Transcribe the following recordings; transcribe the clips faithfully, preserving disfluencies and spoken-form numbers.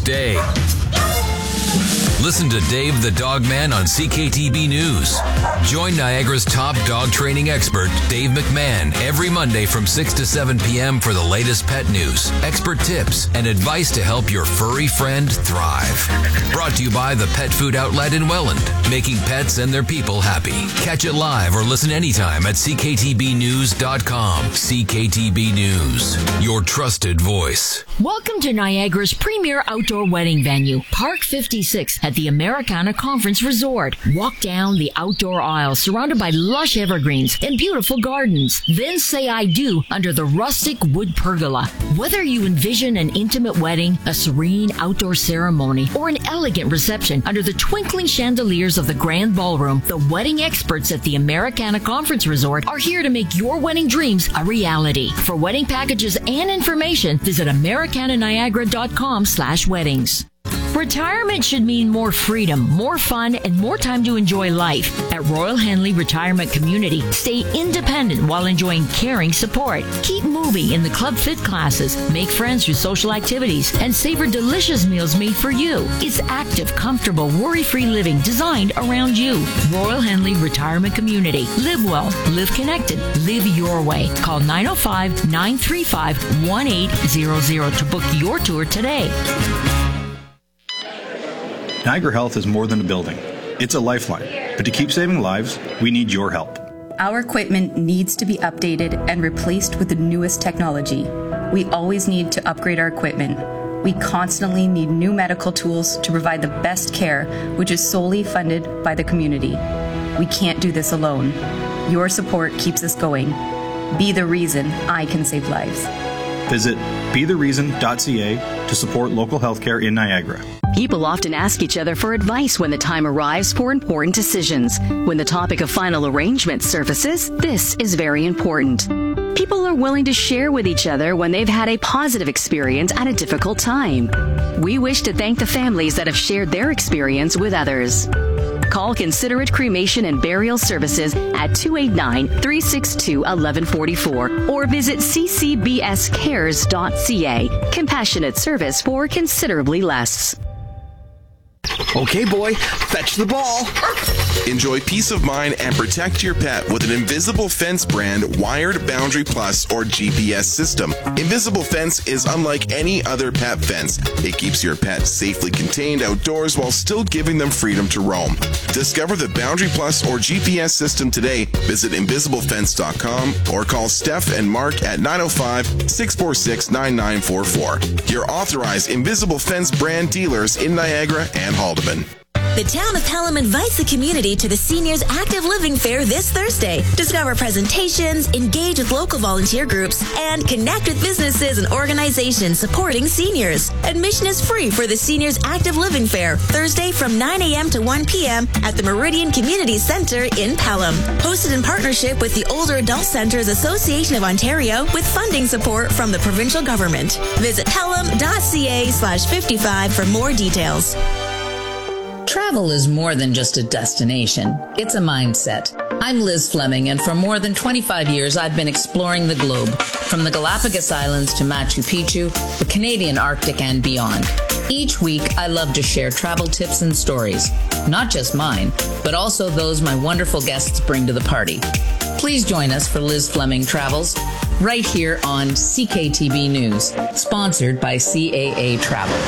day. Listen to Dave the Dog Man on C K T B News. Join Niagara's top dog training expert, Dave McMahon, every Monday from six to seven p.m. for the latest pet news, expert tips, and advice to help your furry friend thrive. Brought to you by the Pet Food Outlet in Welland, making pets and their people happy. Catch it live or listen anytime at c k t b news dot com. C K T B News, your trusted voice. Welcome to Niagara's premier outdoor wedding venue, Park fifty-six at the Americana Conference Resort. Walk down the outdoor aisle surrounded by lush evergreens and beautiful gardens. Then say I do under the rustic wood pergola. Whether you envision an intimate wedding, a serene outdoor ceremony, or an elegant reception under the twinkling chandeliers of the grand ballroom, the wedding experts at the Americana Conference Resort are here to make your wedding dreams a reality. For wedding packages and information, visit americana niagara dot com slash weddings. Retirement should mean more freedom, more fun, and more time to enjoy life. At Royal Henley Retirement Community, stay independent while enjoying caring support. Keep moving in the Club Fit classes, make friends through social activities, and savor delicious meals made for you. It's active, comfortable, worry-free living designed around you. Royal Henley Retirement Community. Live well, live connected, live your way. Call nine oh five, nine three five, one eight zero zero to book your tour today. Niagara Health is more than a building. It's a lifeline. But to keep saving lives, we need your help. Our equipment needs to be updated and replaced with the newest technology. We always need to upgrade our equipment. We constantly need new medical tools to provide the best care, which is solely funded by the community. We can't do this alone. Your support keeps us going. Be the reason I can save lives. Visit be the reason dot c a to support local healthcare in Niagara. People often ask each other for advice when the time arrives for important decisions. When the topic of final arrangement surfaces, this is very important. People are willing to share with each other when they've had a positive experience at a difficult time. We wish to thank the families that have shared their experience with others. Call Considerate Cremation and Burial Services at two eight nine, three six two, one one four four or visit c c b s cares dot c a. Compassionate service for considerably less. Okay, boy, fetch the ball. Enjoy peace of mind and protect your pet with an Invisible Fence brand wired Boundary Plus or G P S system. Invisible Fence is unlike any other pet fence. It keeps your pet safely contained outdoors while still giving them freedom to roam. Discover the Boundary Plus or G P S system today. Visit invisible fence dot com or call Steph and Mark at nine oh five, six four six, nine nine four four. Your authorized Invisible Fence brand dealers in Niagara and Haldeman. The town of Pelham invites the community to the Seniors Active Living Fair this Thursday. Discover presentations, engage with local volunteer groups, and connect with businesses and organizations supporting seniors. Admission is free for the Seniors Active Living Fair, Thursday from nine a.m. to one p.m. at the Meridian Community Center in Pelham. Hosted in partnership with the Older Adult Centers Association of Ontario with funding support from the provincial government. Visit pelham dot c a slash fifty-five for more details. Travel is more than just a destination. It's a mindset. I'm Liz Fleming, and for more than twenty-five years, I've been exploring the globe, from the Galapagos Islands to Machu Picchu, the Canadian Arctic, and beyond. Each week, I love to share travel tips and stories, not just mine, but also those my wonderful guests bring to the party. Please join us for Liz Fleming Travels, right here on C K T B News, sponsored by C A A Travel.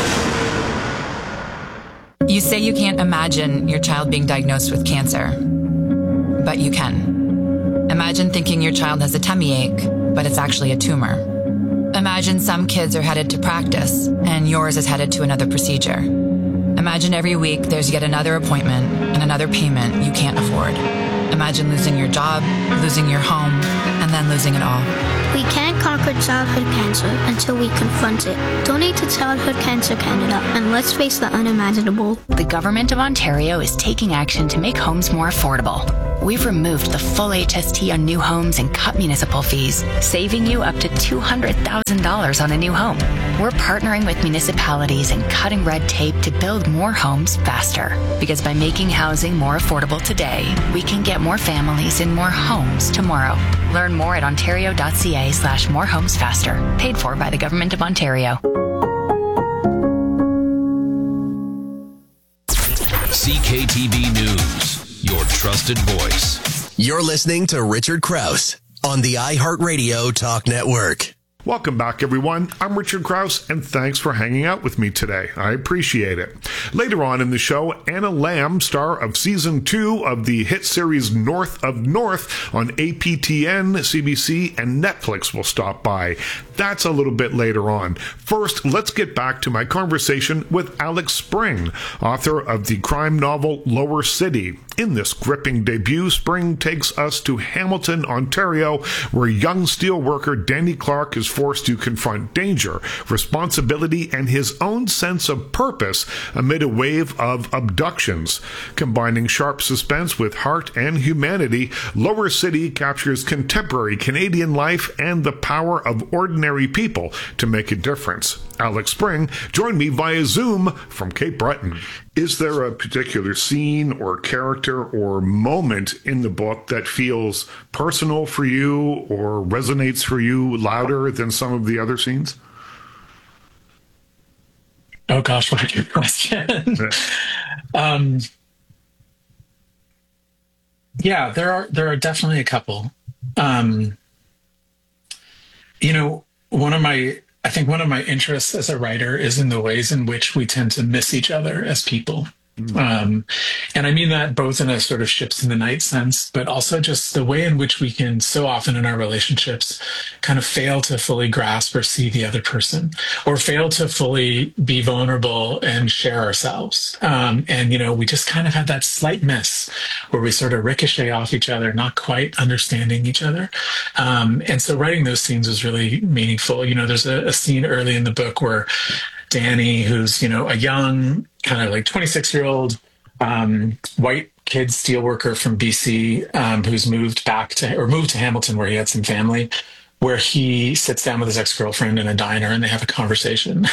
You say you can't imagine your child being diagnosed with cancer, but you can. Imagine thinking your child has a tummy ache, but it's actually a tumor. Imagine some kids are headed to practice, and yours is headed to another procedure. Imagine every week there's yet another appointment and another payment you can't afford. Imagine losing your job, losing your home, and then losing it all. We can't conquer childhood cancer until we confront it. Donate to Childhood Cancer Canada, and let's face the unimaginable. The Government of Ontario is taking action to make homes more affordable. We've removed the full H S T on new homes and cut municipal fees, saving you up to two hundred thousand dollars on a new home. We're partnering with municipalities and cutting red tape to build more homes faster. Because by making housing more affordable today, we can get more families in more homes tomorrow. Learn more at ontario dot c a slash more homes faster. Paid for by the Government of Ontario. C K T B News, your trusted voice. You're listening to Richard Krause on the iHeartRadio Talk Network. Welcome back, everyone. I'm Richard Krause, and thanks for hanging out with me today. I appreciate it. Later on in the show, Anna Lamb, star of season two of the hit series North of North on A P T N, C B C, and Netflix will stop by. That's a little bit later on. First, let's get back to my conversation with Alex Spring, author of the crime novel Lower City. In this gripping debut, Spring takes us to Hamilton, Ontario, where young steelworker Danny Clark is forced to confront danger, responsibility, and his own sense of purpose amid a wave of abductions. Combining sharp suspense with heart and humanity, Lower City captures contemporary Canadian life and the power of ordinary people to make a difference. Alex Spring joined me via Zoom from Cape Breton. Is there a particular scene or character or moment in the book that feels personal for you or resonates for you louder than some of the other scenes? Oh gosh, what a good question. um, yeah, there are there are definitely a couple. Um, you know, one of my I think one of my interests as a writer is in the ways in which we tend to miss each other as people. Mm. Um, and I mean that both in a sort of ships in the night sense, but also just the way in which we can so often in our relationships kind of fail to fully grasp or see the other person, or fail to fully be vulnerable and share ourselves. Um, and, you know, we just kind of have that slight miss where we sort of ricochet off each other, not quite understanding each other. Um, and so writing those scenes was really meaningful. You know, there's a, a scene early in the book where Danny, who's, you know, a young, kind of like twenty-six year old um, white kid steelworker from B C um, who's moved back to, or moved to Hamilton where he had some family, where he sits down with his ex-girlfriend in a diner and they have a conversation.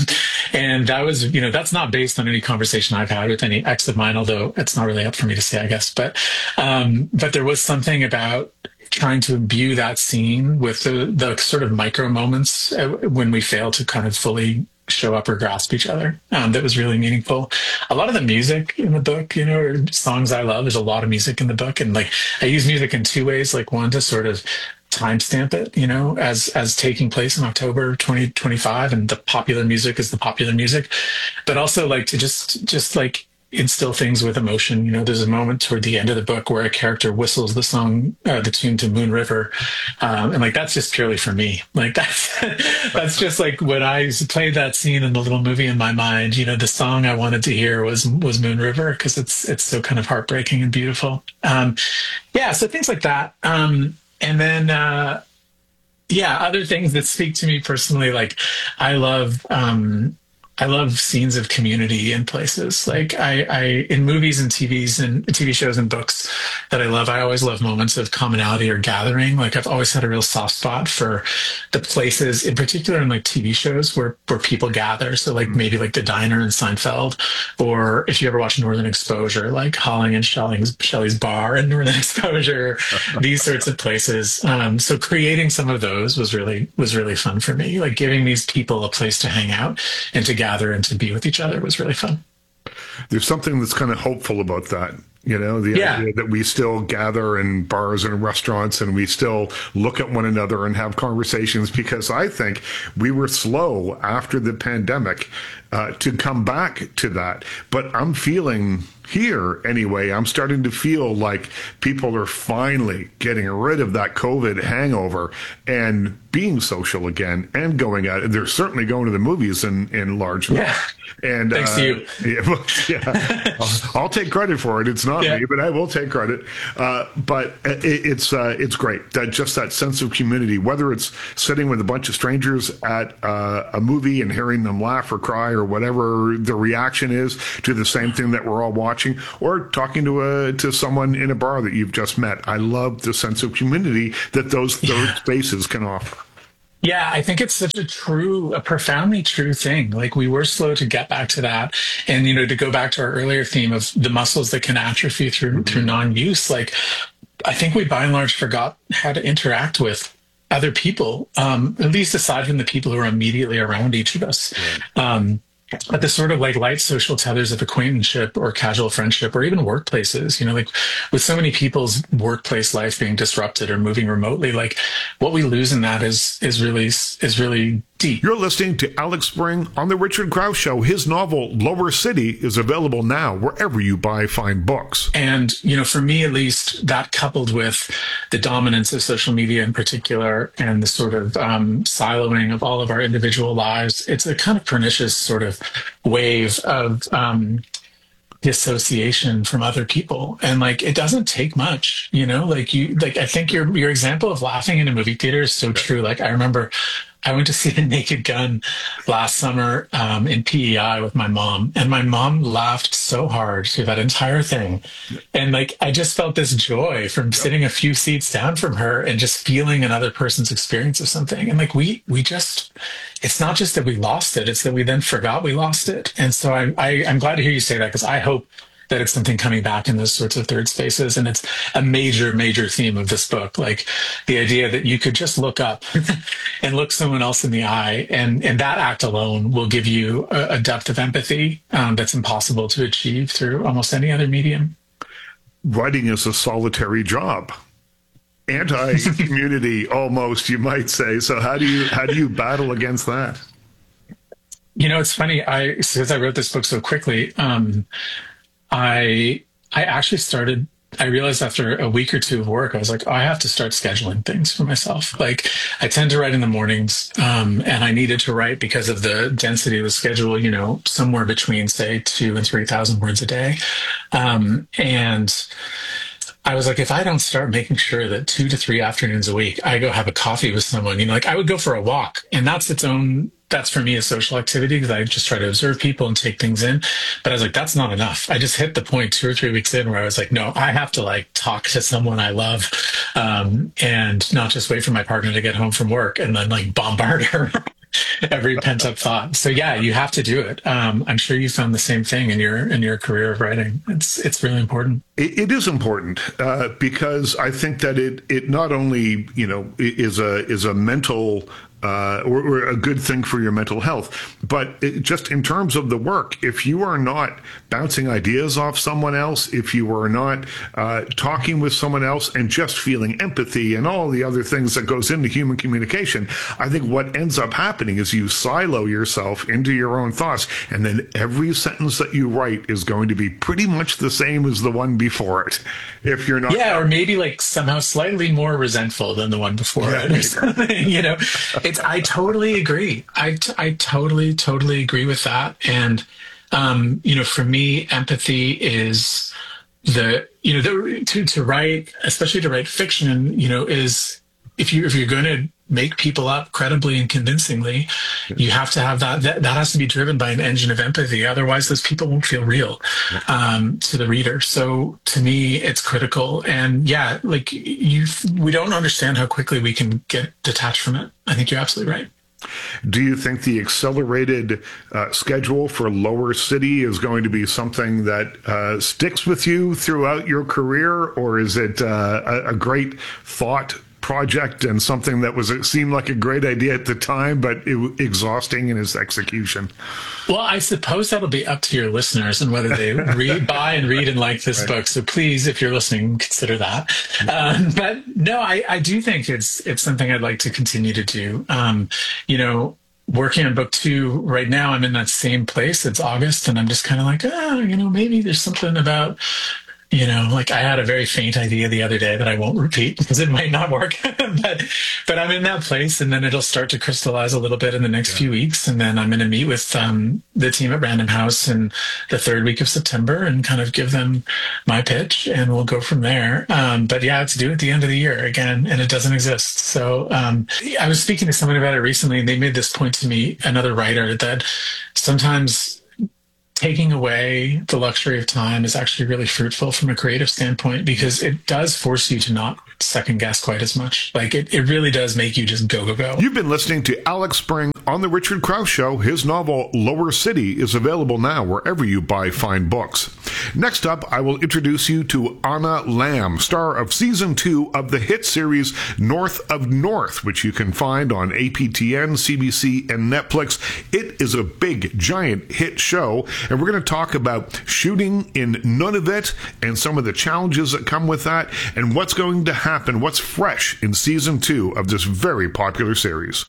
And that was, you know, that's not based on any conversation I've had with any ex of mine, although it's not really up for me to say, I guess. But, um, but there was something about trying to imbue that scene with the, the sort of micro moments when we fail to kind of fully show up or grasp each other. Um, that was really meaningful. A lot of the music in the book, you know, are songs I love. There's a lot of music in the book. And like, I use music in two ways, like one to sort of timestamp it, you know, as, as taking place in October twenty twenty-five, and the popular music is the popular music, but also like to just, just like instill things with emotion. You know, there's a moment toward the end of the book where a character whistles the song, uh, the tune to Moon River. Um, and like, that's just purely for me. Like that's, that's just like when I played that scene in the little movie in my mind, you know, the song I wanted to hear was, was Moon River. Cause it's, it's so kind of heartbreaking and beautiful. Um, yeah. So things like that. Um, and then, uh, yeah, other things that speak to me personally, like I love, um, I love scenes of community in places. Like I, I, in movies and T Vs and T V shows and books that I love, I always love moments of commonality or gathering. Like I've always had a real soft spot for the places, in particular in like T V shows where, where people gather. So like maybe like the diner in Seinfeld, or if you ever watch Northern Exposure, like Holling and Shelley's, Shelley's bar in Northern Exposure, these sorts of places. Um, so creating some of those was really, was really fun for me. Like giving these people a place to hang out and to gather and to be with each other was really fun. There's something that's kind of hopeful about that. You know, the yeah. idea that we still gather in bars and restaurants and we still look at one another and have conversations, because I think we were slow after the pandemic uh, to come back to that. But I'm feeling here anyway, I'm starting to feel like people are finally getting rid of that COVID hangover and being social again and going out. They're certainly going to the movies in, in large numbers. Yeah. And thanks uh, to you. Yeah, yeah. I'll, I'll take credit for it. It's not yeah. me, but I will take credit. Uh, but it, it's uh, it's great that just that sense of community, whether it's sitting with a bunch of strangers at uh, a movie and hearing them laugh or cry or whatever the reaction is to the same thing that we're all watching, or talking to a to someone in a bar that you've just met. I love the sense of community that those third yeah. spaces can offer. Yeah, I think it's such a true, a profoundly true thing. Like we were slow to get back to that. And, you know, to go back to our earlier theme of the muscles that can atrophy through, mm-hmm. through non-use, like I think we by and large forgot how to interact with other people, um, at least aside from the people who are immediately around each of us. Yeah. Um, but the sort of like light social tethers of acquaintanceship or casual friendship or even workplaces, you know, like with so many people's workplace life being disrupted or moving remotely, like what we lose in that is is really is really deep. You're listening to Alex Spring on The Richard Krause Show. His novel, Lower City, is available now wherever you buy fine books. And, you know, for me, at least, that coupled with the dominance of social media in particular and the sort of um, siloing of all of our individual lives, it's a kind of pernicious sort of wave of um, dissociation from other people. And like, it doesn't take much, you know, like you, like, I think your, your example of laughing in a movie theater is so true. Like, I remember I went to see The Naked Gun last summer um, in P E I with my mom, and my mom laughed so hard through that entire thing. And like, I just felt this joy from sitting a few seats down from her and just feeling another person's experience of something. And like, we, we just, it's not just that we lost it, it's that we then forgot we lost it. And so I, I, I'm glad to hear you say that, because I hope that it's something coming back in those sorts of third spaces. And it's a major, major theme of this book. Like the idea that you could just look up and look someone else in the eye. And, and that act alone will give you a, a depth of empathy um, that's impossible to achieve through almost any other medium. Writing is a solitary job. Anti-community, almost, you might say. So how do you, how do you battle against that? You know, it's funny. I, since I wrote this book so quickly, um, I I actually started, I realized after a week or two of work, I was like, oh, I have to start scheduling things for myself. Like, I tend to write in the mornings, um, and I needed to write because of the density of the schedule, you know, somewhere between, say, two and three thousand words a day. Um, and I was like, if I don't start making sure that two to three afternoons a week, I go have a coffee with someone, you know, like I would go for a walk, and that's its own, that's for me a social activity because I just try to observe people and take things in. But I was like, that's not enough. I just hit the point two or three weeks in where I was like, no, I have to like talk to someone I love, um, and not just wait for my partner to get home from work and then like bombard her every pent up thought. So yeah, you have to do it. Um, I'm sure you found the same thing in your in your career of writing. It's it's really important. It, it is important uh, because I think that it it not only you know is a is a mental uh, or, or a good thing for your mental health, but it, just in terms of the work, if you are not bouncing ideas off someone else, if you are not uh, talking with someone else and just feeling empathy and all the other things that goes into human communication, I think what ends up happening is you silo yourself into your own thoughts, and then every sentence that you write is going to be pretty much the same as the one before it. If you're not, yeah, or maybe like somehow slightly more resentful than the one before yeah, it, or something. You know, it's. I totally agree. I t- I totally totally agree with that. And um, you know, for me, empathy is the you know the, to to write, especially to write fiction. You know, is if you if you're going to make people up credibly and convincingly, you have to have that, that, that has to be driven by an engine of empathy. Otherwise, those people won't feel real um, to the reader. So to me, it's critical. And yeah, like you, we don't understand how quickly we can get detached from it. I think you're absolutely right. Do you think the accelerated uh, schedule for Lower City is going to be something that uh, sticks with you throughout your career, or is it uh, a, a great thought project and something that was it seemed like a great idea at the time, but it, exhausting in its execution? Well, I suppose that'll be up to your listeners and whether they read, buy and read and like this right. book. So please, if you're listening, consider that. Um, but no, I, I do think it's it's something I'd like to continue to do. Um, you know, working on book two right now, I'm in that same place. It's August, and I'm just kind of like, oh, you know, maybe there's something about. You know, like I had a very faint idea the other day that I won't repeat because it might not work, but but I'm in that place, and then it'll start to crystallize a little bit in the next yeah. few weeks, and then I'm going to meet with um, the team at Random House in the third week of September and kind of give them my pitch, and we'll go from there. Um, but yeah, it's due at the end of the year again, and it doesn't exist. So um, I was speaking to someone about it recently, and they made this point to me, another writer, that sometimes taking away the luxury of time is actually really fruitful from a creative standpoint, because it does force you to not second guess quite as much. Like it, it really does make you just go, go, go. You've been listening to Alex Spring on The Richard Krause Show. His novel, Lower City, is available now wherever you buy fine books. Next up, I will introduce you to Anna Lamb, star of season two of the hit series North of North, which you can find on A P T N, C B C, and Netflix. It is a big, giant hit show, and we're going to talk about shooting in Nunavut and some of the challenges that come with that, and what's going to happen, what's fresh in season two of this very popular series.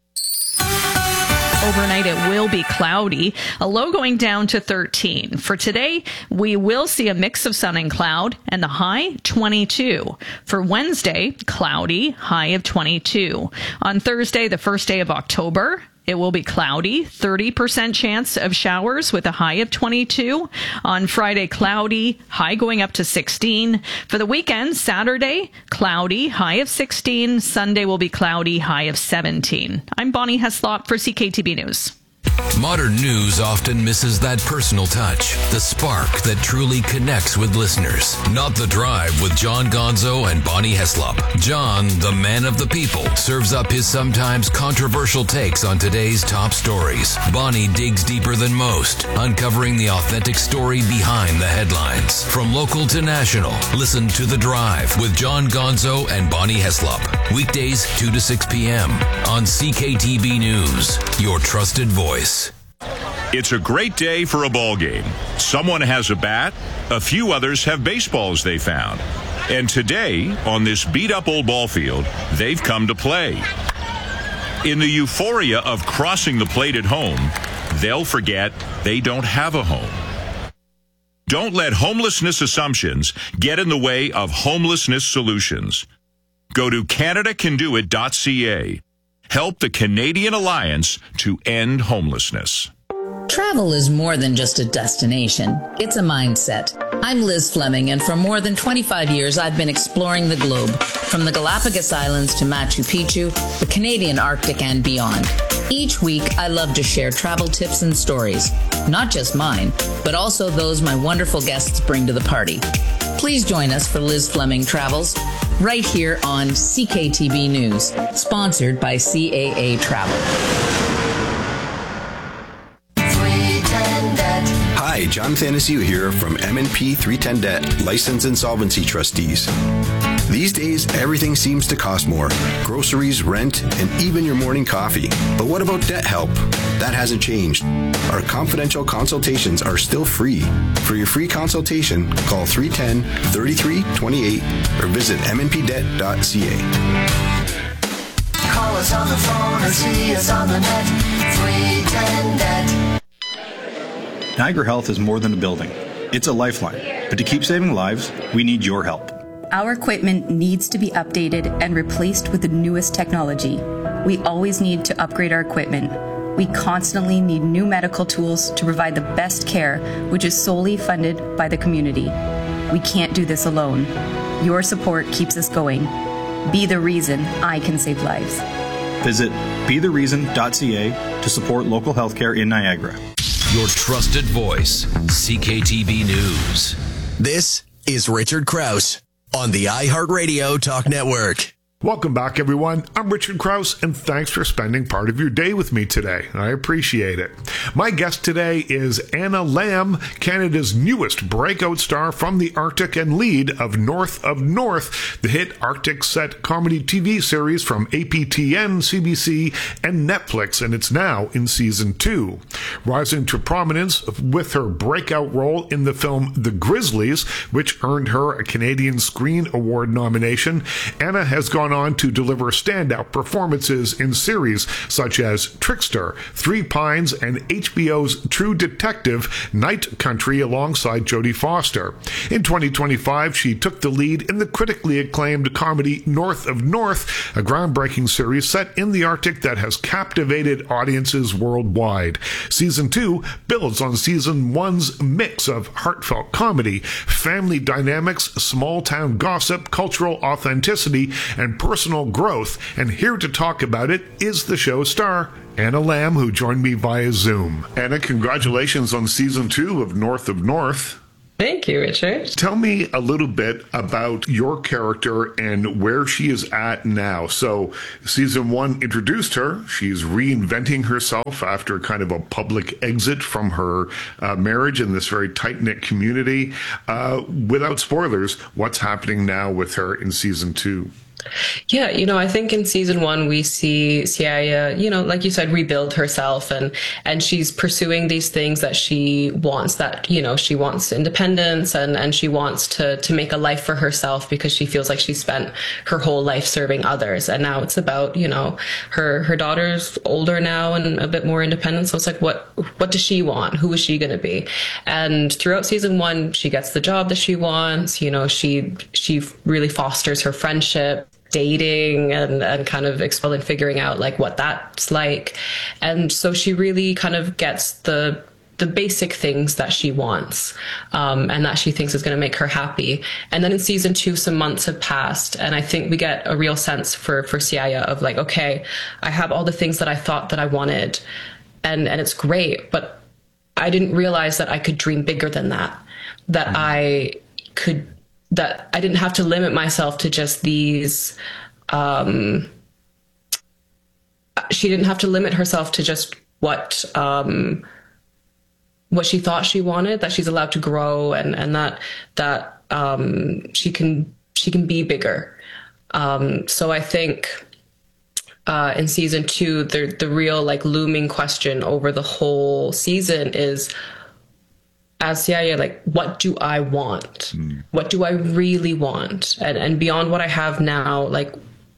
Overnight, it will be cloudy, a low going down to thirteen. For today, we will see a mix of sun and cloud, and the high, twenty-two. For Wednesday, cloudy, high of twenty-two. On Thursday, the first day of October, it will be cloudy, thirty percent chance of showers with a high of twenty-two. On Friday, cloudy, high going up to sixteen. For the weekend, Saturday, cloudy, high of sixteen. Sunday will be cloudy, high of seventeen. I'm Bonnie Heslop for C K T B News. Modern news often misses that personal touch, the spark that truly connects with listeners. Not The Drive with John Gonzo and Bonnie Heslop. John, the man of the people, serves up his sometimes controversial takes on today's top stories. Bonnie digs deeper than most, uncovering the authentic story behind the headlines. From local to national, listen to The Drive with John Gonzo and Bonnie Heslop. Weekdays two to six p.m. on C K T B News, your trusted voice. It's a great day for a ball game. Someone has a bat, a few others have baseballs they found. And today, on this beat-up old ball field, they've come to play. In the euphoria of crossing the plate at home, they'll forget they don't have a home. Don't let homelessness assumptions get in the way of homelessness solutions. Go to Canada Can Do It dot C A. Help the Canadian Alliance to end homelessness. Travel is more than just a destination. It's a mindset. I'm Liz Fleming, and for more than twenty-five years, I've been exploring the globe, from the Galapagos Islands to Machu Picchu, the Canadian Arctic, and beyond. Each week, I love to share travel tips and stories, not just mine, but also those my wonderful guests bring to the party. Please join us for Liz Fleming Travels, right here on C K T B News, sponsored by C A A Travel. Hi, John Thanasiu here from M and P three ten Debt, License Insolvency Trustees. These days, everything seems to cost more. Groceries, rent, and even your morning coffee. But what about debt help? That hasn't changed. Our confidential consultations are still free. For your free consultation, call three one zero, three three two eight or visit M N P debt dot C A. Call us on the phone or see us on the net. three one zero debt. Niagara Health is more than a building. It's a lifeline. But to keep saving lives, we need your help. Our equipment needs to be updated and replaced with the newest technology. We always need to upgrade our equipment. We constantly need new medical tools to provide the best care, which is solely funded by the community. We can't do this alone. Your support keeps us going. Be the reason I can save lives. Visit be the reason dot C A to support local healthcare in Niagara. Your trusted voice, C K T B News. This is Richard Krause on the iHeartRadio Talk Network. Welcome back, everyone. I'm Richard Krause, and thanks for spending part of your day with me today. I appreciate it. My guest today is Anna Lamb, Canada's newest breakout star from the Arctic and lead of North of North, the hit Arctic set comedy T V series from A P T N, C B C, and Netflix, and it's now in season two. Rising to prominence with her breakout role in the film The Grizzlies, which earned her a Canadian Screen Award nomination, Anna has gone on to deliver standout performances in series such as Trickster, Three Pines, and H B O's True Detective Night Country alongside Jodie Foster. In twenty twenty-five, she took the lead in the critically acclaimed comedy North of North, a groundbreaking series set in the Arctic that has captivated audiences worldwide. Season two builds on season one's mix of heartfelt comedy, family dynamics, small-town gossip, cultural authenticity, and personal growth, and here to talk about it is the show's star, Anna Lamb, who joined me via Zoom. Anna, congratulations on season two of North of North. Thank you, Richard. Tell me a little bit about your character and where she is at now. So season one introduced her. She's reinventing herself after kind of a public exit from her uh, marriage in this very tight-knit community. Uh, without spoilers, what's happening now with her in season two? Yeah, you know, I think in season one, we see Siaya, you know, like you said, rebuild herself, and, and she's pursuing these things that she wants, that, you know, she wants independence, and, and she wants to, to make a life for herself, because she feels like she spent her whole life serving others. And now it's about, you know, her, her daughter's older now and a bit more independent. So it's like, what, what does she want? Who is she going to be? And throughout season one, she gets the job that she wants. You know, she, she really fosters her friendship, dating, and, and kind of exploring, figuring out like what that's like. And so she really kind of gets the the basic things that she wants, um, and that she thinks is going to make her happy. And then in season two, some months have passed, and I think we get a real sense for for Siaya of like, okay, I have all the things that I thought that I wanted, and and it's great, but I didn't realize that I could dream bigger than that, that I could that I didn't have to limit myself to just these, um, she didn't have to limit herself to just what, um, what she thought she wanted, that she's allowed to grow, and, and that, that, um, she can, she can be bigger. Um, so I think, uh, in season two, the, the real like looming question over the whole season is, as Siaya, like, what do I want? Mm. What do I really want? And and beyond what I have now, like,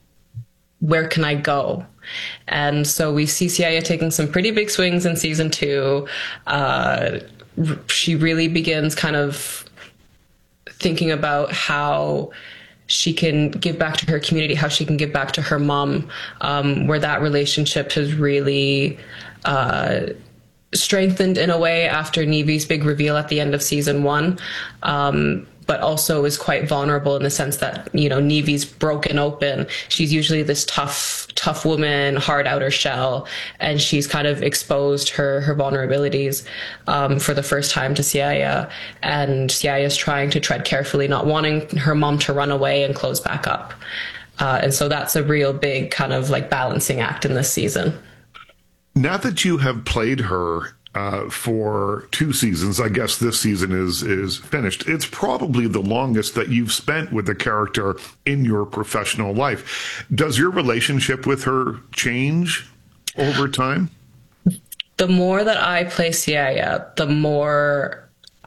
where can I go? And so we see Siaya taking some pretty big swings in season two. Uh, she really begins kind of thinking about how she can give back to her community, how she can give back to her mom, um, where that relationship has really uh, strengthened in a way after Nevy's big reveal at the end of season one, um, but also is quite vulnerable in the sense that, you know, Nevy's broken open. She's usually this tough, tough woman, hard outer shell, and she's kind of exposed her, her vulnerabilities um, for the first time to Siaya. And Siaya's trying to tread carefully, not wanting her mom to run away and close back up. Uh, and so that's a real big kind of like balancing act in this season. Now that you have played her uh, for two seasons, I guess this season is is finished, it's probably the longest that you've spent with the character in your professional life. Does your relationship with her change over time? The more that I play Siaya, the more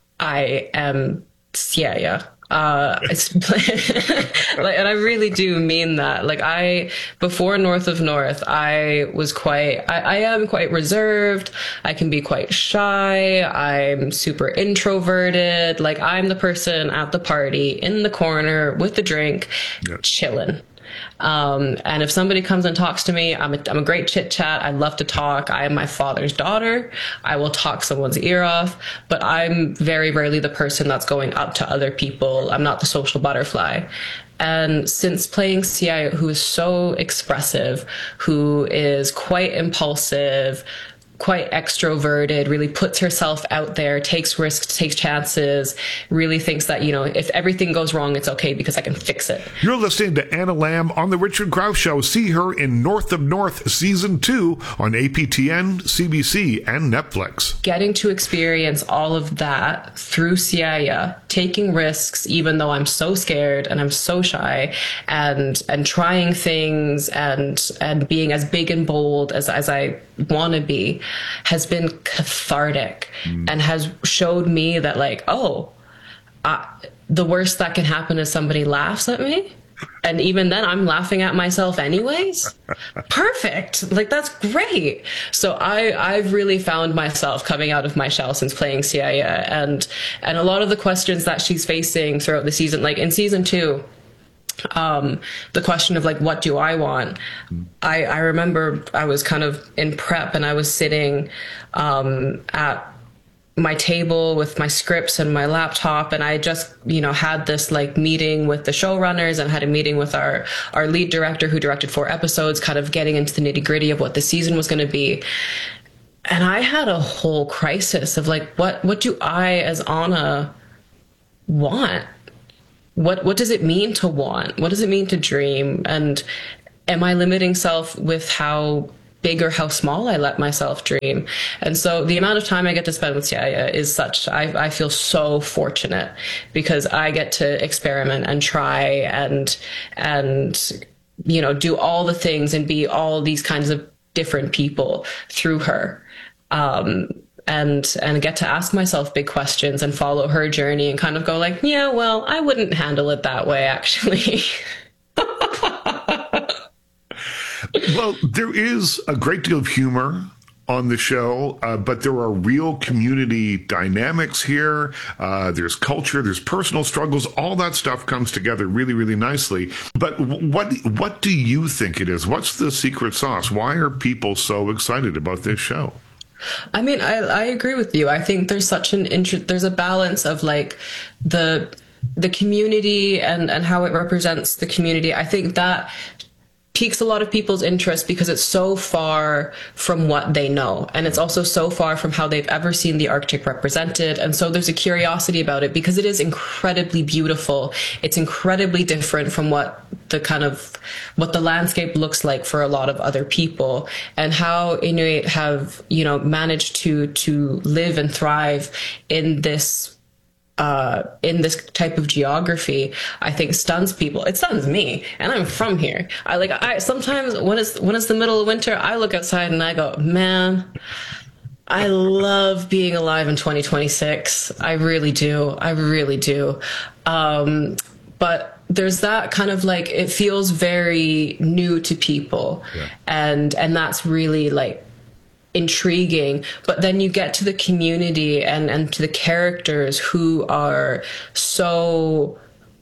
I am Siaya. Uh, it's, like, and I really do mean that. Like I, before North of North, I was quite, I, I am quite reserved. I can be quite shy. I'm super introverted. Like I'm the person at the party in the corner with the drink, yeah. chilling. Um, and if somebody comes and talks to me, I'm a, I'm a great chit chat. I love to talk. I am my father's daughter. I will talk someone's ear off, but I'm very rarely the person that's going up to other people. I'm not the social butterfly. And since playing Siaya, who is so expressive, who is quite impulsive, quite extroverted, really puts herself out there, takes risks, takes chances, really thinks that, you know, if everything goes wrong, it's okay because I can fix it. You're listening to Anna Lamb on The Richard Crouse Show. See her in North of North Season two on A P T N, C B C, and Netflix. Getting to experience all of that through Siaya, taking risks, even though I'm so scared and I'm so shy, and and trying things and and being as big and bold as, as I want to be, has been cathartic mm. and has showed me that like, oh, uh, the worst that can happen is somebody laughs at me. And even then I'm laughing at myself anyways. Perfect. Like, that's great. So I, I've really found myself coming out of my shell since playing Siaya, and, and a lot of the questions that she's facing throughout the season, like in season two, Um, the question of like, what do I want? I, I remember I was kind of in prep and I was sitting um, at my table with my scripts and my laptop, and I just, you know, had this like meeting with the showrunners and had a meeting with our, our lead director who directed four episodes, kind of getting into the nitty gritty of what the season was going to be. And I had a whole crisis of like, what, what do I as Anna want? What what does it mean to want? What does it mean to dream? And am I limiting self with how big or how small I let myself dream? And so the amount of time I get to spend with Yaya is such, I, I feel so fortunate because I get to experiment and try and, and, you know, do all the things and be all these kinds of different people through her. Um, and, and get to ask myself big questions and follow her journey and kind of go like, yeah, well, I wouldn't handle it that way, actually. Well, there is a great deal of humor on the show, uh, but there are real community dynamics here. Uh, there's culture, there's personal struggles. All that stuff comes together really, really nicely. But what what do you think it is? What's the secret sauce? Why are people so excited about this show? I mean, I, I agree with you. I think there's such an interest, there's a balance of like the the community and, and how it represents the community. I think that piques a lot of people's interest because it's so far from what they know. And it's also so far from how they've ever seen the Arctic represented. And so there's a curiosity about it because it is incredibly beautiful. It's incredibly different from what the kind of, what the landscape looks like for a lot of other people, and how Inuit have, you know, managed to, to live and thrive in this Uh, in this type of geography, I think stuns people. It stuns me, and I'm from here. I like. I sometimes when it's when it's the middle of winter, I look outside and I go, man, I love being alive in twenty twenty-six. I really do. I really do. Um, but there's that kind of like, it feels very new to people, yeah. and and that's really like intriguing. But then you get to the community and and to the characters who are so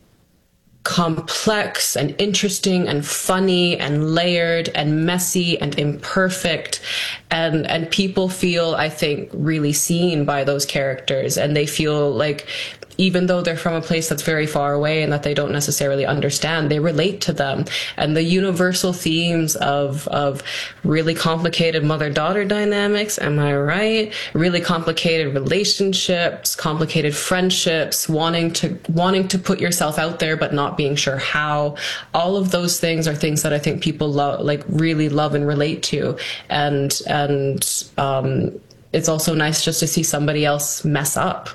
complex and interesting and funny and layered and messy and imperfect, and and people feel, I think, really seen by those characters, and they feel like even though they're from a place that's very far away and that they don't necessarily understand, they relate to them. And the universal themes of of really complicated mother-daughter dynamics, am I right? Really complicated relationships, complicated friendships, wanting to wanting to put yourself out there but not being sure how. All of those things are things that I think people love, like really love and relate to. And and um, it's also nice just to see somebody else mess up.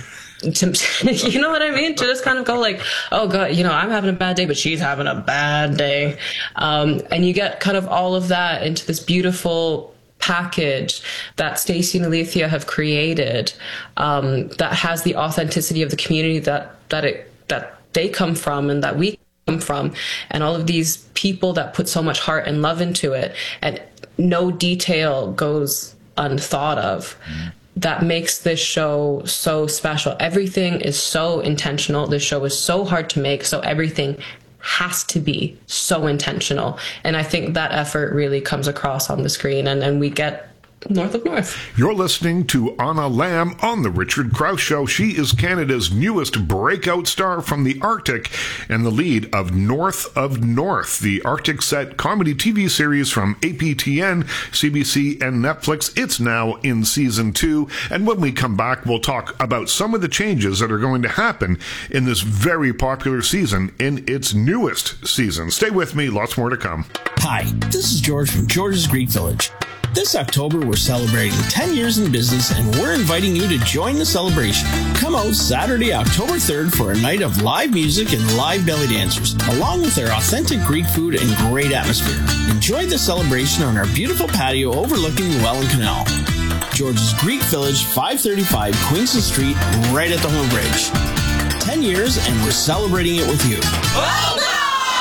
To, you know what I mean? To just kind of go like, oh God, you know, I'm having a bad day, but she's having a bad day. Um, and you get kind of all of that into this beautiful package that Stacey and Alethea have created, um, that has the authenticity of the community that, that it, that they come from and that we come from, and all of these people that put so much heart and love into it, and no detail goes unthought of. Mm. That makes this show so special. Everything is so intentional. This show is so hard to make, so everything has to be so intentional. And I think that effort really comes across on the screen, and, and we get North of North. You're listening to Anna Lamb on The Richard Krause Show. She is Canada's newest breakout star from the Arctic and the lead of North of North, the Arctic set comedy T V series from A P T N, C B C, and Netflix. It's now in season two. And when we come back, we'll talk about some of the changes that are going to happen in this very popular season in its newest season. Stay with me. Lots more to come. Hi, this is George from George's Greek Village. This October, we're celebrating ten years in business, and we're inviting you to join the celebration. Come out Saturday, October third for a night of live music and live belly dancers, along with our authentic Greek food and great atmosphere. Enjoy the celebration on our beautiful patio overlooking the Welland Canal. George's Greek Village, five thirty-five Queenston Street, right at the Home Bridge. ten years, and we're celebrating it with you. Well done!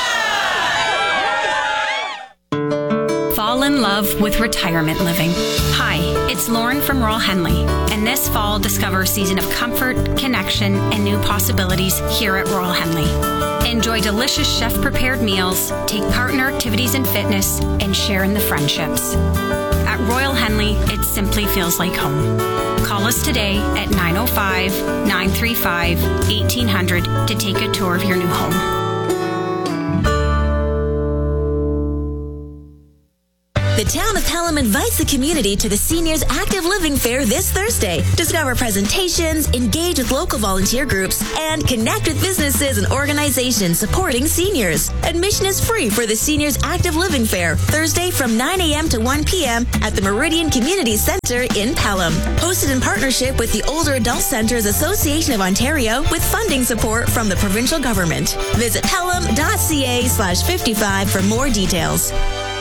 Fall in love with retirement living. Hi, it's Lauren from Royal Henley, and this fall discover a season of comfort, connection, and new possibilities here at Royal Henley. Enjoy delicious chef-prepared meals, take part in our activities and fitness, and share in the friendships. At Royal Henley, it simply feels like home. Call us today at nine oh five, nine three five, eighteen hundred to take a tour of your new home. The town of Pelham invites the community to the Seniors Active Living Fair this Thursday. Discover presentations, engage with local volunteer groups, and connect with businesses and organizations supporting seniors. Admission is free for the Seniors Active Living Fair, Thursday from nine a.m. to one p.m. at the Meridian Community Center in Pelham. Hosted in partnership with the Older Adult Centres Association of Ontario with funding support from the provincial government. Visit pelham.ca slash 55 for more details.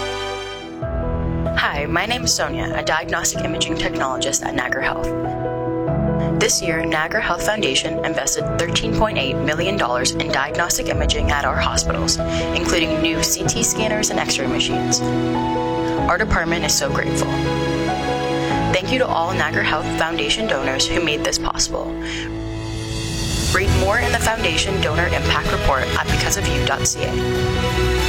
Hi, my name is Sonia, a diagnostic imaging technologist at Niagara Health. This year, Niagara Health Foundation invested thirteen point eight million dollars in diagnostic imaging at our hospitals, including new C T scanners and X-ray machines. Our department is so grateful. Thank you to all Niagara Health Foundation donors who made this possible. Read more in the Foundation Donor Impact Report at because of you dot c a.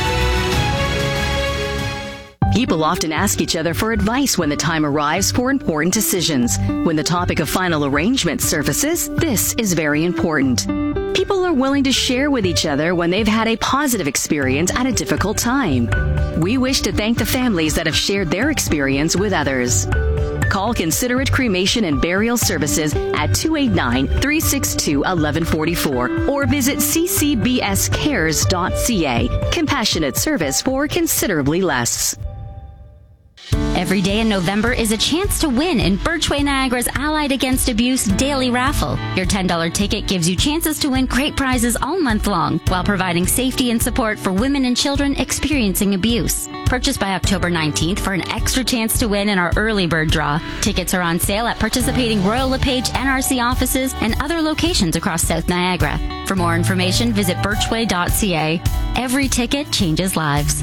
People often ask each other for advice when the time arrives for important decisions. When the topic of final arrangement surfaces, this is very important. People are willing to share with each other when they've had a positive experience at a difficult time. We wish to thank the families that have shared their experience with others. Call Considerate Cremation and Burial Services at two eight nine, three six two, one one four four or visit c c b s cares dot c a. Compassionate service for considerably less. Every day in November is a chance to win in Birchway Niagara's Allied Against Abuse Daily Raffle. Your ten dollars ticket gives you chances to win great prizes all month long while providing safety and support for women and children experiencing abuse. Purchase by October nineteenth for an extra chance to win in our early bird draw. Tickets are on sale at participating Royal LePage N R C offices and other locations across South Niagara. For more information, visit birchway dot c a. Every ticket changes lives.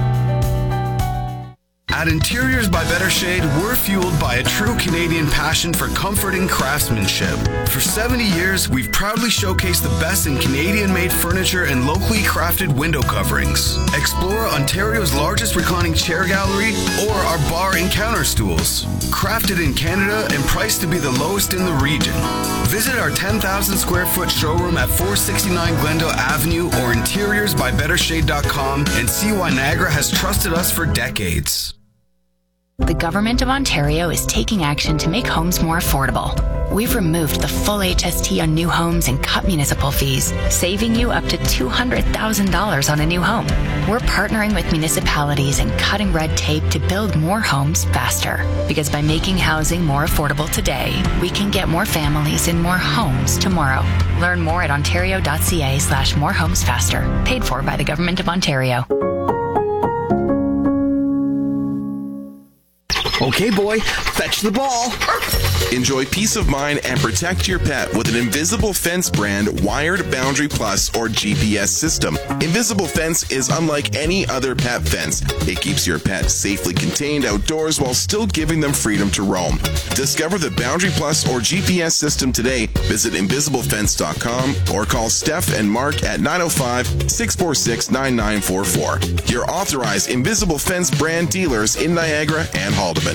At Interiors by Better Shade, we're fueled by a true Canadian passion for comforting craftsmanship. For seventy years, we've proudly showcased the best in Canadian-made furniture and locally crafted window coverings. Explore Ontario's largest reclining chair gallery or our bar and counter stools. Crafted in Canada and priced to be the lowest in the region. Visit our ten thousand square foot showroom at four sixty-nine Glendale Avenue or interiors by better shade dot com and see why Niagara has trusted us for decades. The Government of Ontario is taking action to make homes more affordable. We've removed the full H S T on new homes and cut municipal fees, saving you up to two hundred thousand dollars on a new home. We're partnering with municipalities and cutting red tape to build more homes faster. Because by making housing more affordable today, we can get more families in more homes tomorrow. Learn more at ontario dot c a slash more homes faster. Paid for by the Government of Ontario. Okay, boy, fetch the ball. Enjoy peace of mind and protect your pet with an Invisible Fence brand Wired Boundary Plus or G P S system. Invisible Fence is unlike any other pet fence. It keeps your pet safely contained outdoors while still giving them freedom to roam. Discover the Boundary Plus or G P S system today. Visit invisible fence dot com or call Steph and Mark at nine oh five, six four six, nine nine four four. Your authorized Invisible Fence brand dealers in Niagara and Haldeman.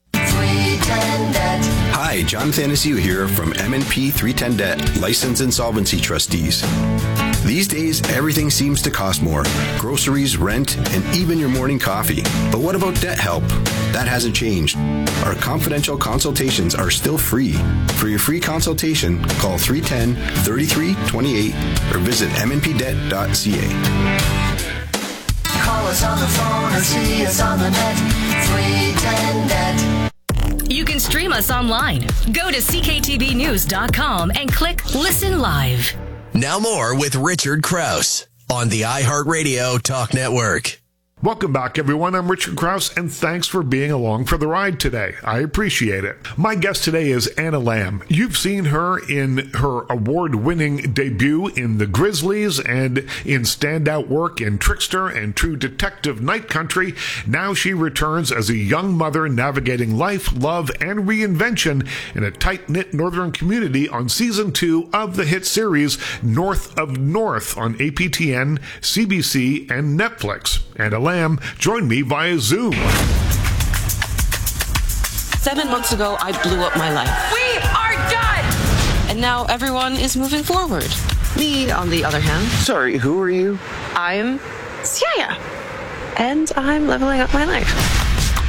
Hi, John Thanasiu here from M and P three ten Debt, License Insolvency Trustees. These days, everything seems to cost more. Groceries, rent, and even your morning coffee. But what about debt help? That hasn't changed. Our confidential consultations are still free. For your free consultation, call three one zero, three three two eight or visit m n p debt dot c a. Call us on the phone or see us on the net. three ten Debt. You can stream us online. Go to c k t v news dot com and click Listen Live. Now more with Richard Krause on the iHeartRadio Talk Network. Welcome back, everyone. I'm Richard Krause, and thanks for being along for the ride today. I appreciate it. My guest today is Anna Lamb. You've seen her in her award-winning debut in The Grizzlies and in standout work in Trickster and True Detective Night Country. Now she returns as a young mother navigating life, love, and reinvention in a tight-knit northern community on season two of the hit series North of North on A P T N, C B C, and Netflix. Anna Lamb joined me via Zoom. Seven months ago, I blew up my life. We are done! And now everyone is moving forward. Me, on the other hand. Sorry, who are you? I'm Siaya. And I'm leveling up my life.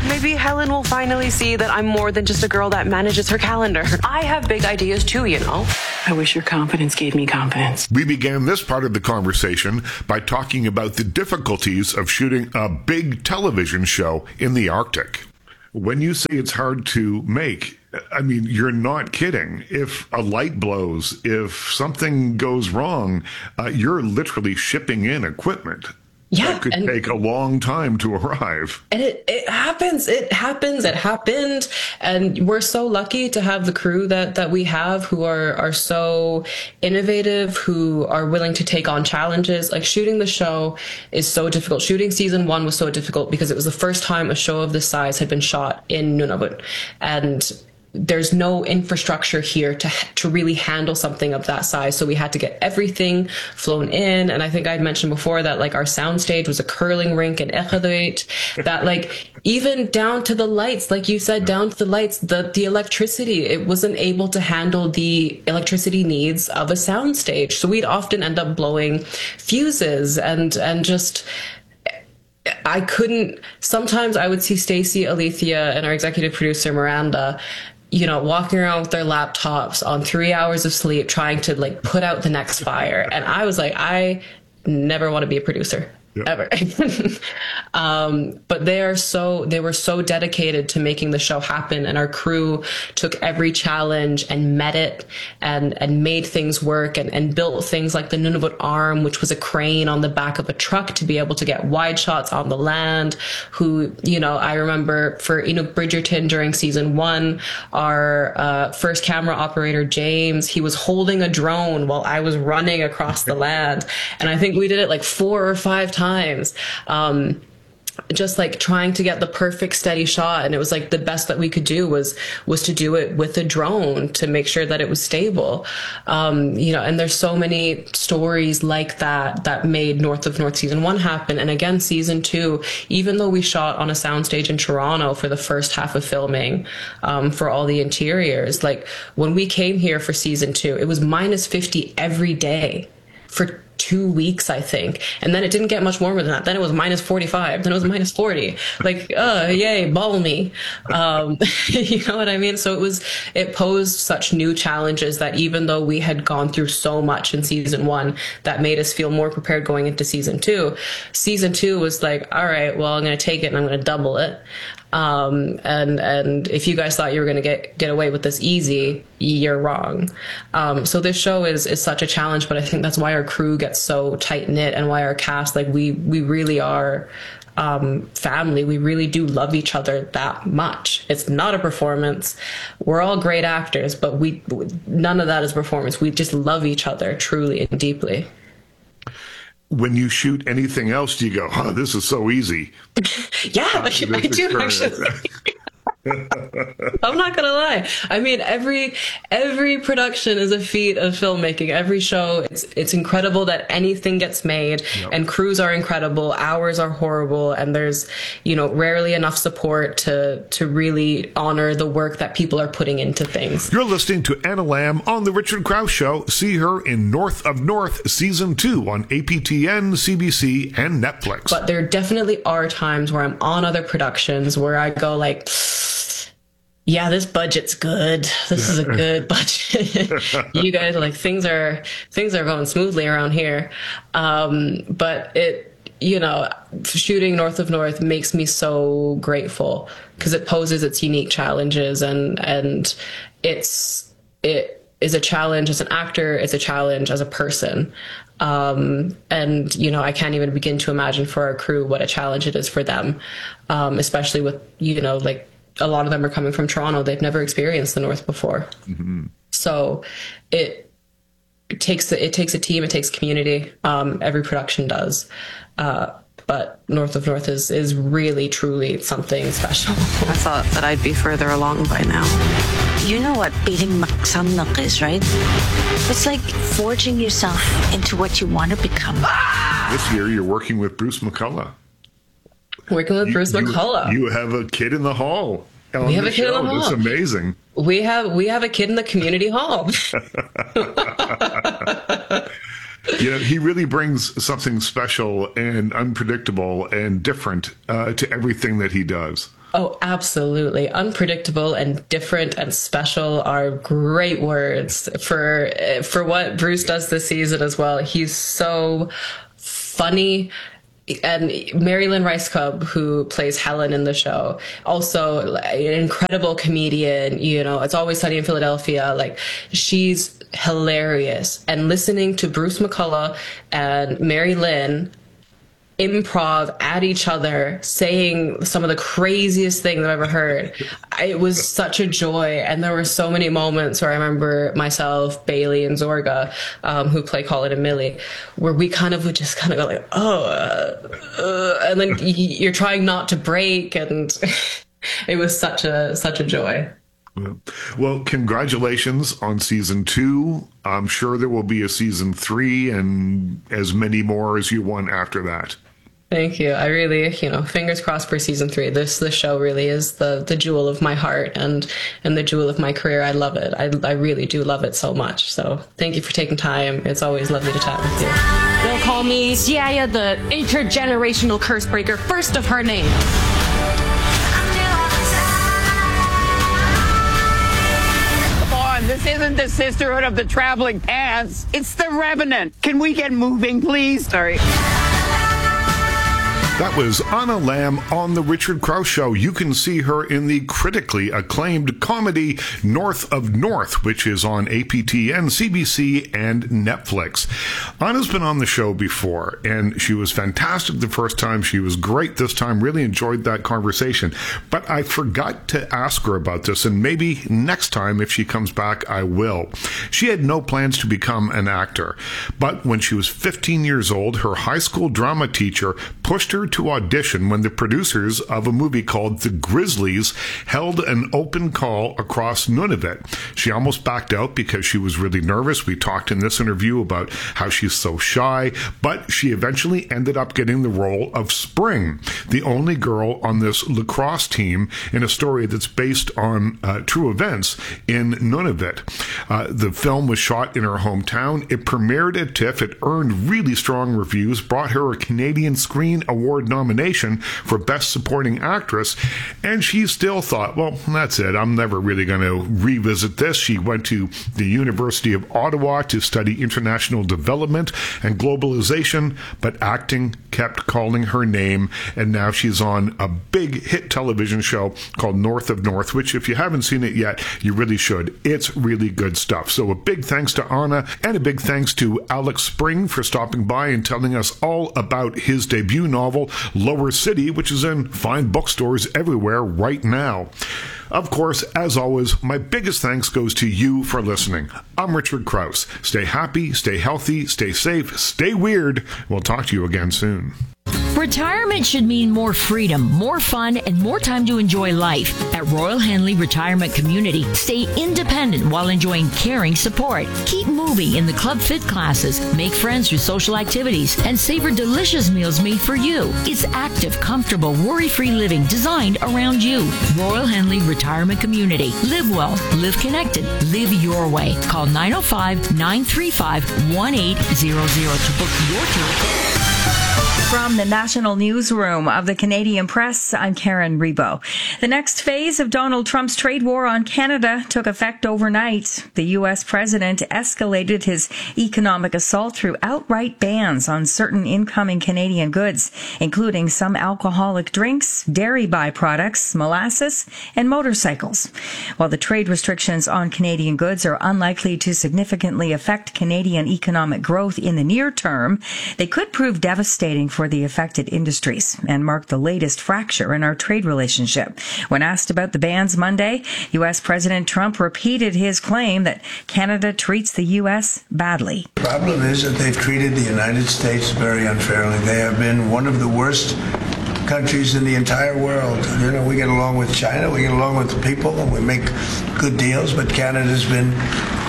Maybe Helen will finally see that I'm more than just a girl that manages her calendar. I have big ideas too, you know. I wish your confidence gave me confidence. We began this part of the conversation by talking about the difficulties of shooting a big television show in the Arctic. When you say it's hard to make, I mean, you're not kidding. If a light blows, if something goes wrong, uh, you're literally shipping in equipment. Yeah, that could and, take a long time to arrive. And it, it happens. It happens. It happened. And we're so lucky to have the crew that, that we have who are, are so innovative, who are willing to take on challenges. Like shooting the show is so difficult. Shooting season one was so difficult because it was the first time a show of this size had been shot in Nunavut. And there's no infrastructure here to to really handle something of that size. So we had to get everything flown in. And I think I'd mentioned before that like our soundstage was a curling rink in Iqaluit, that like even down to the lights, like you said, down to the lights, the, the electricity, it wasn't able to handle the electricity needs of a soundstage. So we'd often end up blowing fuses and, and just... I couldn't, sometimes I would see Stacey, Alethea, and our executive producer, Miranda, you know, walking around with their laptops on three hours of sleep, trying to like put out the next fire. And I was like, I never want to be a producer. Yep. Ever. um, but they are so, they were so dedicated to making the show happen, and our crew took every challenge and met it and, and made things work and, and built things like the Nunavut Arm, which was a crane on the back of a truck to be able to get wide shots on the land. Who, you know, I remember for Inuk Bridgerton during season one, our uh, first camera operator, James, he was holding a drone while I was running across the land. And I think we did it like four or five times. times um just like trying to get the perfect steady shot, and it was like the best that we could do was was to do it with a drone to make sure that it was stable. Um you know, and there's so many stories like that that made North of North season one happen. And again, season two, even though we shot on a soundstage in Toronto for the first half of filming, um for all the interiors, like when we came here for season two, it was minus fifty every day for two weeks, I think. And then it didn't get much warmer than that. Then it was minus forty-five. Then it was minus forty. Like, uh, yay, balmy. Um, you know what I mean? So it was, it posed such new challenges that even though we had gone through so much in season one, that made us feel more prepared going into season two. Season two was like, all right, well, I'm going to take it and I'm going to double it. Um, and, and if you guys thought you were going to get, get away with this easy, you're wrong. Um, so this show is, is such a challenge, but I think that's why our crew gets so tight knit, and why our cast, like we, we really are, um, family. We really do love each other that much. It's not a performance. We're all great actors, but we, none of that is performance. We just love each other truly and deeply. When you shoot anything else, do you go, oh, this is so easy? Yeah, uh, I do actually. I'm not gonna lie. I mean, every every production is a feat of filmmaking. Every show, it's it's incredible that anything gets made, yep. And crews are incredible. Hours are horrible, and there's, you know, rarely enough support to to really honor the work that people are putting into things. You're listening to Anna Lamb on the Richard Krause Show. See her in North of North season two on A P T N, C B C, and Netflix. But there definitely are times where I'm on other productions where I go like, yeah, this budget's good. This is a good budget. You guys are like, things are things are going smoothly around here. Um, but it, you know, shooting North of North makes me so grateful because it poses its unique challenges, and and it's it is a challenge as an actor. It's a challenge as a person. Um, and, you know, I can't even begin to imagine for our crew what a challenge it is for them, um, especially with, you know, like, a lot of them are coming from Toronto. They've never experienced the North before. Mm-hmm. So it, it takes it takes a team. It takes community. Um, every production does. Uh, but North of North is is really, truly something special. I thought that I'd be further along by now. You know what beating Maksamnak is, right? It's like forging yourself into what you want to become. This year, you're working with Bruce McCullough. Working with Bruce you, McCullough. You have a kid in the hall. We have a kid show. in the hall. That's amazing. We have we have a kid in the community hall. You know, he really brings something special and unpredictable and different uh, to everything that he does. Oh, absolutely. Unpredictable and different and special are great words for for what Bruce does this season as well. He's so funny. And Mary Lynn Rice Cub, who plays Helen in the show, also an incredible comedian. You know, It's Always Sunny in Philadelphia. Like, she's hilarious. And listening to Bruce McCullough and Mary Lynn improv at each other, saying some of the craziest things I've ever heard. It was such a joy. And there were so many moments where I remember myself, Bailey, and Zorga, um, who play Colin and Millie, where we kind of would just kind of go like, oh, uh, uh, and then you're trying not to break. And it was such a, such a joy. Well, congratulations on season two. I'm sure there will be a season three and as many more as you want after that. Thank you. I really, you know, fingers crossed for season three. This this show really is the the jewel of my heart and and the jewel of my career. I love it. I I really do love it so much. So thank you for taking time. It's always lovely to chat with you. They'll call me Xiaya, the intergenerational curse breaker, first of her name. Come on, this isn't the Sisterhood of the Traveling Pants. It's the Revenant. Can we get moving, please? Sorry. That was Anna Lamb on The Richard Crouse Show. You can see her in the critically acclaimed comedy North of North, which is on A P T N, C B C, and Netflix. Anna's been on the show before, and she was fantastic the first time. She was great this time. Really enjoyed that conversation. But I forgot to ask her about this, and maybe next time, if she comes back, I will. She had no plans to become an actor, but when she was fifteen years old, her high school drama teacher pushed her to audition when the producers of a movie called The Grizzlies held an open call across Nunavut. She almost backed out because she was really nervous. We talked in this interview about how she's so shy, but she eventually ended up getting the role of Spring, the only girl on this lacrosse team in a story that's based on uh, true events in Nunavut. Uh, the film was shot in her hometown. It premiered at TIFF. It earned really strong reviews, brought her a Canadian Screen Award nomination for Best Supporting Actress, and she still thought, well, that's it. I'm never really going to revisit this. She went to the University of Ottawa to study international development and globalization, but acting kept calling her name, and now she's on a big hit television show called North of North, which if you haven't seen it yet, you really should. It's really good stuff. So a big thanks to Anna, and a big thanks to Alex Spring for stopping by and telling us all about his debut novel, Lower City, which is in fine bookstores everywhere right now. Of course, as always, my biggest thanks goes to you for listening. I'm Richard Crouse. Stay happy, stay healthy, stay safe, stay weird. We'll talk to you again soon. Retirement should mean more freedom, more fun, and more time to enjoy life. At Royal Henley Retirement Community, stay independent while enjoying caring support. Keep moving in the Club Fit classes, make friends through social activities, and savor delicious meals made for you. It's active, comfortable, worry-free living designed around you. Royal Henley Retirement Community. Live well, live connected, live your way. Call nine oh five, nine three five, one eight zero zero to book your tour. From the National Newsroom of the Canadian Press, I'm Karen Rebo. The next phase of Donald Trump's trade war on Canada took effect overnight. The U S president escalated his economic assault through outright bans on certain incoming Canadian goods, including some alcoholic drinks, dairy byproducts, molasses, and motorcycles. While the trade restrictions on Canadian goods are unlikely to significantly affect Canadian economic growth in the near term, they could prove devastating for the affected industries and mark the latest fracture in our trade relationship. When asked about the bans Monday, U S President Trump repeated his claim that Canada treats the U S badly. The problem is that they've treated the United States very unfairly. They have been one of the worst countries in the entire world. You know, we get along with China, we get along with the people, and we make good deals, but Canada's been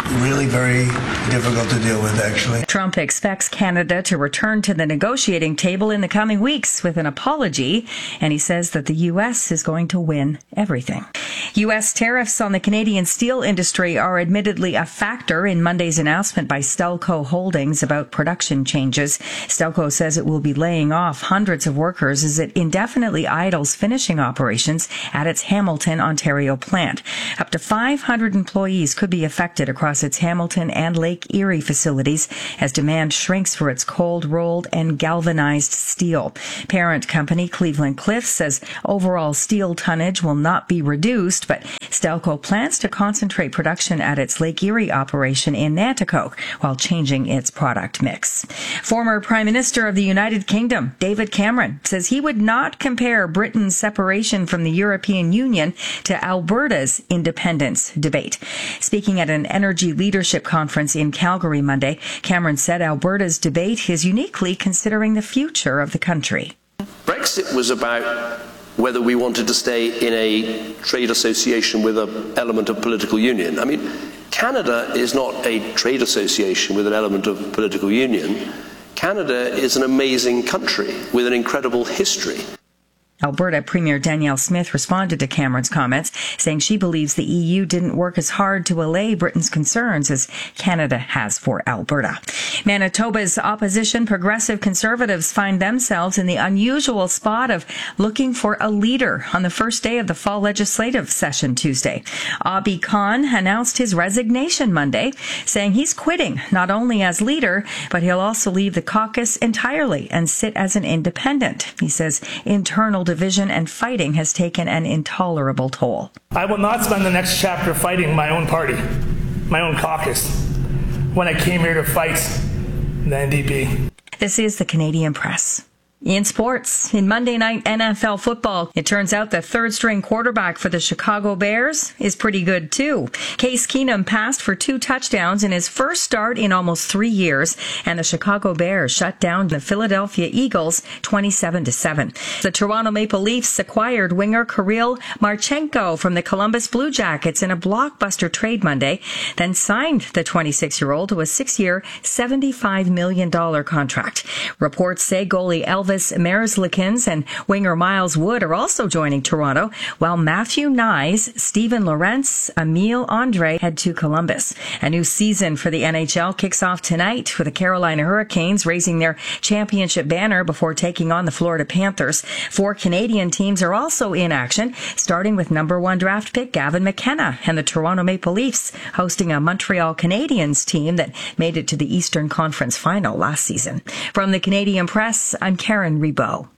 really very difficult to deal with, actually. Trump expects Canada to return to the negotiating table in the coming weeks with an apology, and he says that the U S is going to win everything. U S tariffs on the Canadian steel industry are admittedly a factor in Monday's announcement by Stelco Holdings about production changes. Stelco says it will be laying off hundreds of workers as it indefinitely idles finishing operations at its Hamilton, Ontario plant. Up to five hundred employees could be affected across its Hamilton and Lake Erie facilities as demand shrinks for its cold rolled and galvanized steel. Parent company Cleveland Cliffs says overall steel tonnage will not be reduced, but Stelco plans to concentrate production at its Lake Erie operation in Nanticoke while changing its product mix. Former Prime Minister of the United Kingdom, David Cameron, says he would not compare Britain's separation from the European Union to Alberta's independence debate. Speaking at an energy leadership conference in Calgary Monday, Cameron said Alberta's debate is uniquely considering the future of the country. Brexit was about whether we wanted to stay in a trade association with an element of political union. I mean, Canada is not a trade association with an element of political union. Canada is an amazing country with an incredible history. Alberta Premier Danielle Smith responded to Cameron's comments, saying she believes the E U didn't work as hard to allay Britain's concerns as Canada has for Alberta. Manitoba's opposition Progressive Conservatives find themselves in the unusual spot of looking for a leader on the first day of the fall legislative session Tuesday. Abi Khan announced his resignation Monday, saying he's quitting not only as leader, but he'll also leave the caucus entirely and sit as an independent. He says internal division and fighting has taken an intolerable toll. I will not spend the next chapter fighting my own party, my own caucus, when I came here to fight the N D P. This is the Canadian Press. In sports, in Monday night N F L football, it turns out the third-string quarterback for the Chicago Bears is pretty good, too. Case Keenum passed for two touchdowns in his first start in almost three years, and the Chicago Bears shut down the Philadelphia Eagles twenty-seven to seven. The Toronto Maple Leafs acquired winger Kirill Marchenko from the Columbus Blue Jackets in a blockbuster trade Monday, then signed the twenty-six-year-old to a six-year, seventy-five million dollars contract. Reports say goalie Elvis Merzlikins and winger Miles Wood are also joining Toronto, while Matthew Nyes, Steven Lorentz, Emile Andre head to Columbus. A new season for the N H L kicks off tonight with the Carolina Hurricanes raising their championship banner before taking on the Florida Panthers. Four Canadian teams are also in action, starting with number one draft pick Gavin McKenna and the Toronto Maple Leafs hosting a Montreal Canadiens team that made it to the Eastern Conference final last season. From the Canadian Press, I'm Karen Rebo.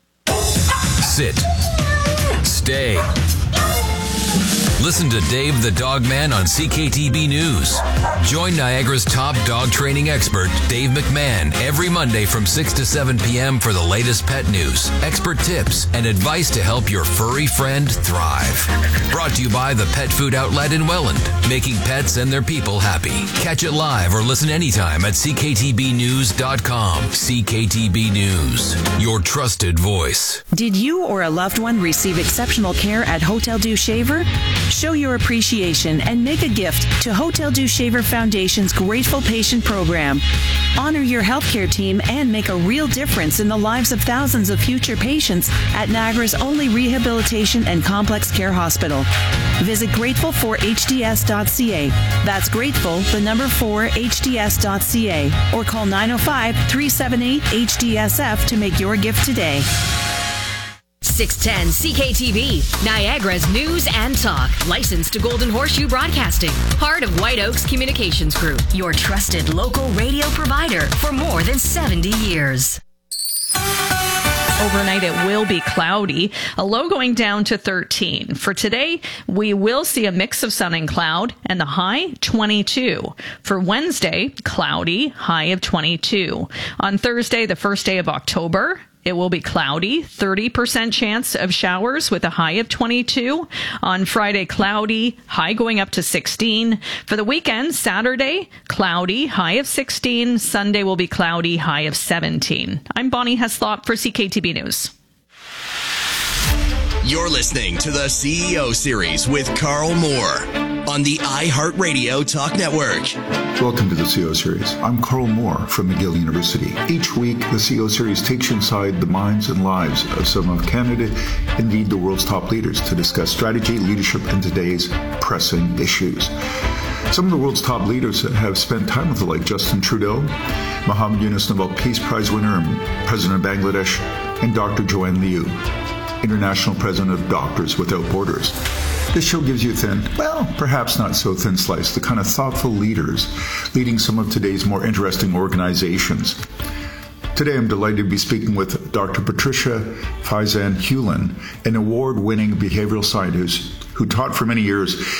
Sit. Stay. Listen to Dave the Dog Man on C K T B News. Join Niagara's top dog training expert, Dave McMahon, every Monday from six to seven p.m. for the latest pet news, expert tips, and advice to help your furry friend thrive. Brought to you by the Pet Food Outlet in Welland, making pets and their people happy. Catch it live or listen anytime at c k t b news dot com. C K T B News, your trusted voice. Did you or a loved one receive exceptional care at Hotel du Shaver? Show your appreciation and make a gift to Hotel du Shaver Foundation's Grateful Patient Program. Honor your healthcare team and make a real difference in the lives of thousands of future patients at Niagara's only rehabilitation and complex care hospital. Visit grateful for h d s dot c a. That's grateful, the number four, h d s dot c a. Or call nine oh five, three seven eight, H D S F to make your gift today. six ten C K T V, Niagara's news and talk. Licensed to Golden Horseshoe Broadcasting. Part of White Oaks Communications Group. Your trusted local radio provider for more than seventy years. Overnight, it will be cloudy, a low going down to thirteen. For today, we will see a mix of sun and cloud, and the high, twenty-two. For Wednesday, cloudy, high of twenty-two. On Thursday, the first day of October, it will be cloudy, thirty percent chance of showers with a high of twenty-two. On Friday, cloudy, high going up to sixteen. For the weekend, Saturday, cloudy, high of sixteen. Sunday will be cloudy, high of seventeen. I'm Bonnie Heslop for C K T B News. You're listening to the C E O Series with Carl Moore on the iHeartRadio Talk Network. Welcome to the C O Series. I'm Carl Moore from McGill University. Each week, the C O Series takes you inside the minds and lives of some of Canada, indeed the world's top leaders, to discuss strategy, leadership, and today's pressing issues. Some of the world's top leaders have spent time with the like Justin Trudeau, Muhammad Yunus Nobel Peace Prize winner and President of Bangladesh, and Doctor Joanne Liu, International President of Doctors Without Borders. This show gives you a thin, well, perhaps not so thin slice, the kind of thoughtful leaders leading some of today's more interesting organizations. Today I'm delighted to be speaking with Doctor Patricia Faizan-Hewlin, an award-winning behavioral scientist who taught for many years